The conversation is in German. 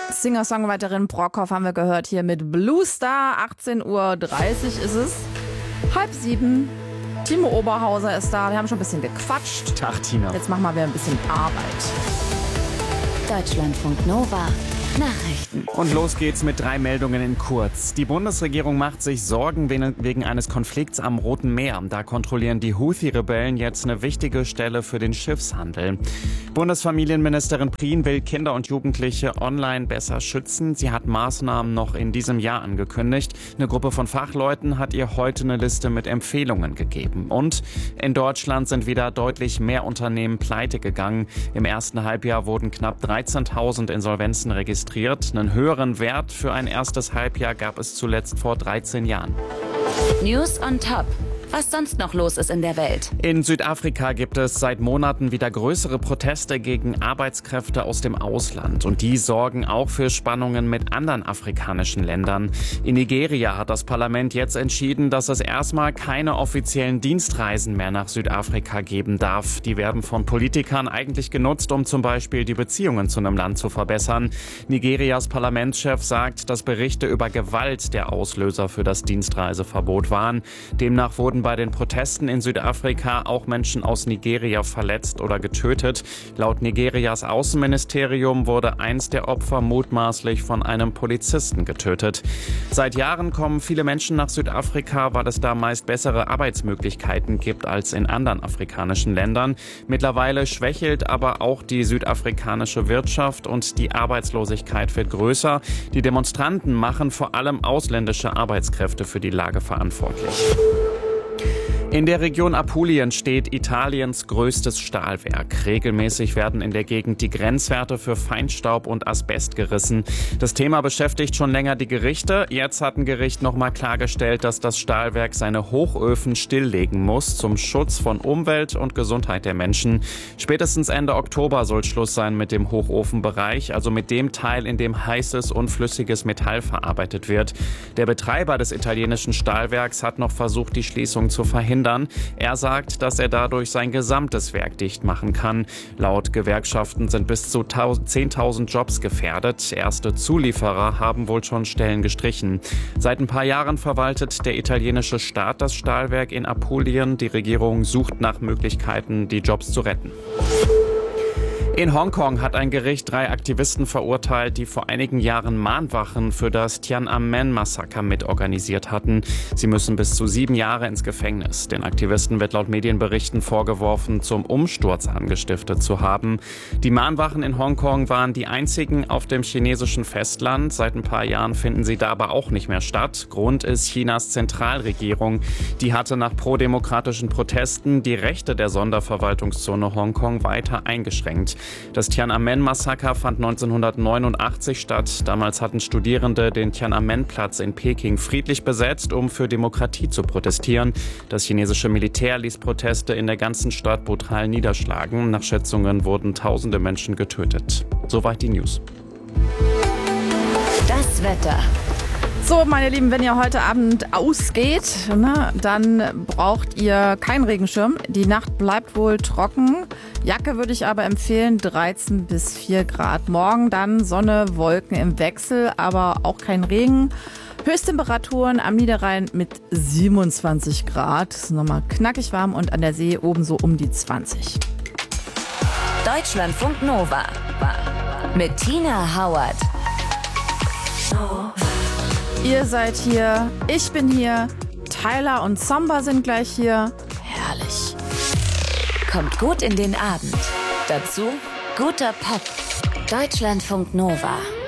Singer-Songwriterin Brockhoff haben wir gehört hier mit Blue Star. 18:30 Uhr ist es. 6:30. Timo Oberhauser ist da. Wir haben schon ein bisschen gequatscht. Tag, Tina. Jetzt machen wir wieder ein bisschen Arbeit. Deutschlandfunk Nova. Nachrichten. Und los geht's mit 3 Meldungen in kurz. Die Bundesregierung macht sich Sorgen wegen eines Konflikts am Roten Meer. Da kontrollieren die Houthi-Rebellen jetzt eine wichtige Stelle für den Schiffshandel. Bundesfamilienministerin Prien will Kinder und Jugendliche online besser schützen. Sie hat Maßnahmen noch in diesem Jahr angekündigt. Eine Gruppe von Fachleuten hat ihr heute eine Liste mit Empfehlungen gegeben. Und in Deutschland sind wieder deutlich mehr Unternehmen pleite gegangen. Im ersten Halbjahr wurden knapp 13.000 Insolvenzen registriert. Einen höheren Wert für ein erstes Halbjahr gab es zuletzt vor 13 Jahren. News on Top. Was sonst noch los ist in der Welt. In Südafrika gibt es seit Monaten wieder größere Proteste gegen Arbeitskräfte aus dem Ausland. Und die sorgen auch für Spannungen mit anderen afrikanischen Ländern. In Nigeria hat das Parlament jetzt entschieden, dass es erstmal keine offiziellen Dienstreisen mehr nach Südafrika geben darf. Die werden von Politikern eigentlich genutzt, um zum Beispiel die Beziehungen zu einem Land zu verbessern. Nigerias Parlamentschef sagt, dass Berichte über Gewalt der Auslöser für das Dienstreiseverbot waren. Demnach wurden bei den Protesten in Südafrika auch Menschen aus Nigeria verletzt oder getötet. Laut Nigerias Außenministerium wurde eins der Opfer mutmaßlich von einem Polizisten getötet. Seit Jahren kommen viele Menschen nach Südafrika, weil es da meist bessere Arbeitsmöglichkeiten gibt als in anderen afrikanischen Ländern. Mittlerweile schwächelt aber auch die südafrikanische Wirtschaft und die Arbeitslosigkeit wird größer. Die Demonstranten machen vor allem ausländische Arbeitskräfte für die Lage verantwortlich. In der Region Apulien steht Italiens größtes Stahlwerk. Regelmäßig werden in der Gegend die Grenzwerte für Feinstaub und Asbest gerissen. Das Thema beschäftigt schon länger die Gerichte. Jetzt hat ein Gericht nochmal klargestellt, dass das Stahlwerk seine Hochöfen stilllegen muss zum Schutz von Umwelt und Gesundheit der Menschen. Spätestens Ende Oktober soll Schluss sein mit dem Hochofenbereich, also mit dem Teil, in dem heißes und flüssiges Metall verarbeitet wird. Der Betreiber des italienischen Stahlwerks hat noch versucht, die Schließung zu verhindern. Er sagt, dass er dadurch sein gesamtes Werk dicht machen kann. Laut Gewerkschaften sind bis zu 10.000 Jobs gefährdet. Erste Zulieferer haben wohl schon Stellen gestrichen. Seit ein paar Jahren verwaltet der italienische Staat das Stahlwerk in Apulien. Die Regierung sucht nach Möglichkeiten, die Jobs zu retten. In Hongkong hat ein Gericht 3 Aktivisten verurteilt, die vor einigen Jahren Mahnwachen für das Tiananmen-Massaker mitorganisiert hatten. Sie müssen bis zu 7 Jahre ins Gefängnis. Den Aktivisten wird laut Medienberichten vorgeworfen, zum Umsturz angestiftet zu haben. Die Mahnwachen in Hongkong waren die einzigen auf dem chinesischen Festland. Seit ein paar Jahren finden sie da aber auch nicht mehr statt. Grund ist Chinas Zentralregierung. Die hatte nach prodemokratischen Protesten die Rechte der Sonderverwaltungszone Hongkong weiter eingeschränkt. Das Tiananmen-Massaker fand 1989 statt. Damals hatten Studierende den Tiananmen-Platz in Peking friedlich besetzt, um für Demokratie zu protestieren. Das chinesische Militär ließ Proteste in der ganzen Stadt brutal niederschlagen. Nach Schätzungen wurden tausende Menschen getötet. Soweit die News. Das Wetter. So, meine Lieben, wenn ihr heute Abend ausgeht, dann braucht ihr keinen Regenschirm. Die Nacht bleibt wohl trocken. Jacke würde ich aber empfehlen, 13 bis 4 Grad. Morgen dann Sonne, Wolken im Wechsel, aber auch kein Regen. Höchsttemperaturen am Niederrhein mit 27 Grad. Das ist nochmal knackig warm und an der See oben so um die 20. Deutschlandfunk Nova. Mit Tina Hauert. Ihr seid hier, ich bin hier, Tyler und Samba sind gleich hier. Herrlich. Kommt gut in den Abend. Dazu guter Pop. Deutschlandfunk Nova.